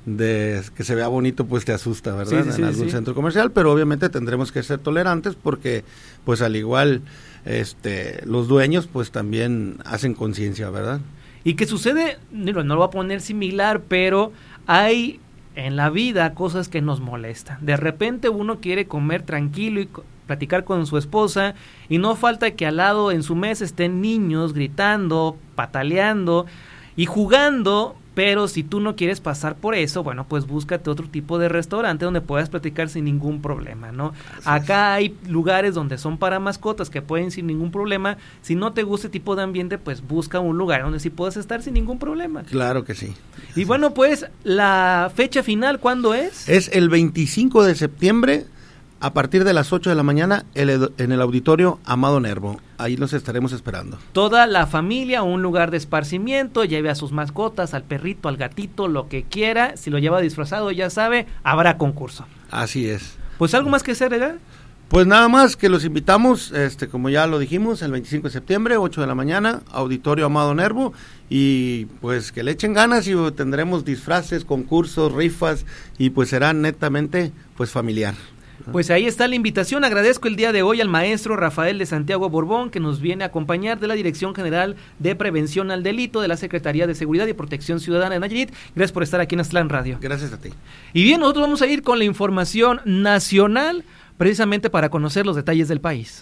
de que se vea bonito, pues te asusta, ¿verdad? Sí, en algún centro comercial, pero obviamente tendremos que ser tolerantes porque, pues al igual, los dueños, pues también hacen conciencia, ¿verdad? ¿Y qué sucede? No lo voy a poner similar, pero hay en la vida cosas que nos molestan. De repente uno quiere comer tranquilo y platicar con su esposa y no falta que al lado en su mesa estén niños gritando, pataleando y jugando. Pero si tú no quieres pasar por eso, bueno, pues búscate otro tipo de restaurante donde puedas platicar sin ningún problema, ¿no? Acá hay lugares donde son para mascotas que pueden sin ningún problema. Si no te gusta este tipo de ambiente, pues busca un lugar donde sí puedas estar sin ningún problema. Claro que sí. Y bueno, pues la fecha final, ¿cuándo es? Es el 25 de septiembre a partir de las 8 de la mañana en el auditorio Amado Nervo. Ahí los estaremos esperando. Toda la familia, un lugar de esparcimiento, lleve a sus mascotas, al perrito, al gatito, lo que quiera. Si lo lleva disfrazado, ya sabe, habrá concurso. Así es. Pues algo más que hacer, ¿verdad? Pues nada más que los invitamos, como ya lo dijimos, el 25 de septiembre, 8 de la mañana, auditorio Amado Nervo, y pues que le echen ganas y tendremos disfraces, concursos, rifas, y pues será netamente pues familiar. Pues ahí está la invitación. Agradezco el día de hoy al maestro Rafael de Santiago Borbón, que nos viene a acompañar de la Dirección General de Prevención al Delito de la Secretaría de Seguridad y Protección Ciudadana de Nayarit. Gracias por estar aquí en Aztlán Radio. Gracias a ti. Y bien, nosotros vamos a ir con la información nacional, precisamente para conocer los detalles del país.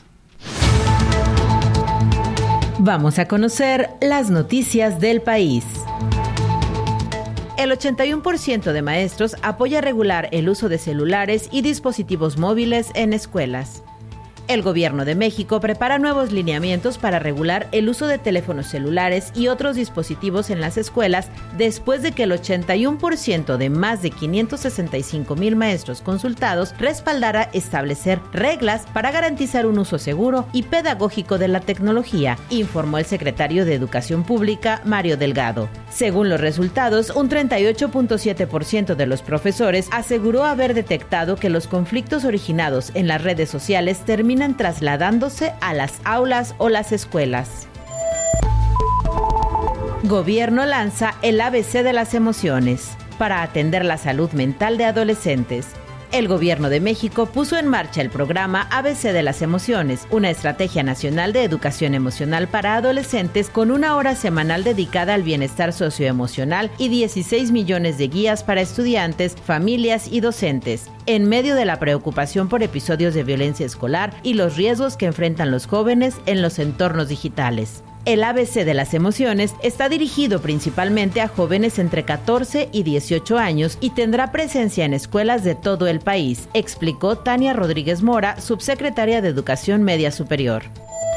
Vamos a conocer las noticias del país. El 81% de maestros apoya regular el uso de celulares y dispositivos móviles en escuelas. El Gobierno de México prepara nuevos lineamientos para regular el uso de teléfonos celulares y otros dispositivos en las escuelas después de que el 81% de más de 565,000 maestros consultados respaldara establecer reglas para garantizar un uso seguro y pedagógico de la tecnología, informó el secretario de Educación Pública, Mario Delgado. Según los resultados, un 38.7% de los profesores aseguró haber detectado que los conflictos originados en las redes sociales terminan trasladándose a las aulas o las escuelas. Gobierno lanza el ABC de las emociones para atender la salud mental de adolescentes. El Gobierno de México puso en marcha el programa ABC de las Emociones, una estrategia nacional de educación emocional para adolescentes con una hora semanal dedicada al bienestar socioemocional y 16 millones de guías para estudiantes, familias y docentes, en medio de la preocupación por episodios de violencia escolar y los riesgos que enfrentan los jóvenes en los entornos digitales. El ABC de las emociones está dirigido principalmente a jóvenes entre 14 y 18 años y tendrá presencia en escuelas de todo el país, explicó Tania Rodríguez Mora, subsecretaria de Educación Media Superior.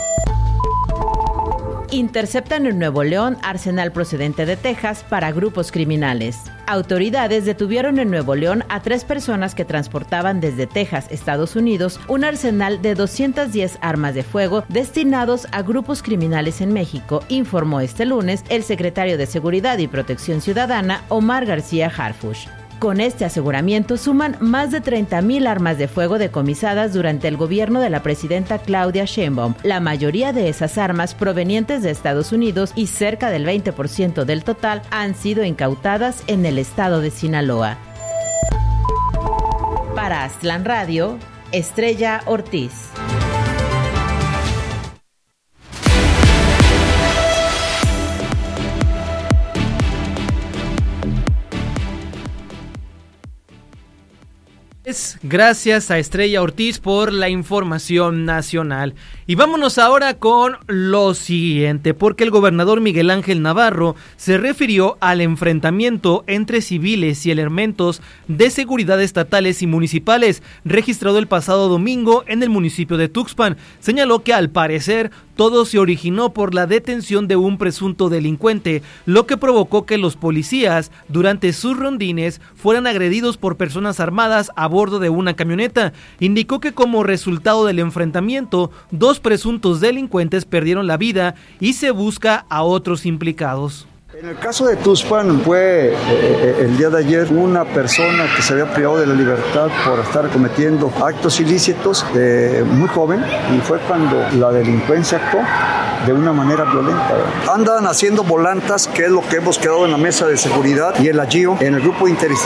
Interceptan en Nuevo León arsenal procedente de Texas para grupos criminales. Autoridades detuvieron en Nuevo León a 3 personas que transportaban desde Texas, Estados Unidos, un arsenal de 210 armas de fuego destinados a grupos criminales en México, informó este lunes el secretario de Seguridad y Protección Ciudadana, Omar García Harfuch. Con este aseguramiento suman más de 30,000 armas de fuego decomisadas durante el gobierno de la presidenta Claudia Sheinbaum. La mayoría de esas armas provenientes de Estados Unidos y cerca del 20% del total han sido incautadas en el estado de Sinaloa. Para Aztlán Radio, Estrella Ortiz. Gracias a Estrella Ortiz por la información nacional. Y vámonos ahora con lo siguiente, porque el gobernador Miguel Ángel Navarro se refirió al enfrentamiento entre civiles y elementos de seguridad estatales y municipales registrado el pasado domingo en el municipio de Tuxpan. Señaló que al parecer todo se originó por la detención de un presunto delincuente, lo que provocó que los policías durante sus rondines fueran agredidos por personas armadas a bordo de una camioneta. Indicó que como resultado del enfrentamiento, 2 presuntos delincuentes perdieron la vida y se busca a otros implicados. En el caso de Tuxpan fue el día de ayer una persona que se había privado de la libertad por estar cometiendo actos ilícitos, muy joven, y fue cuando la delincuencia actuó de una manera violenta. Andan haciendo volantas, que es lo que hemos quedado en la mesa de seguridad y el AGIO, en el grupo interinstitucional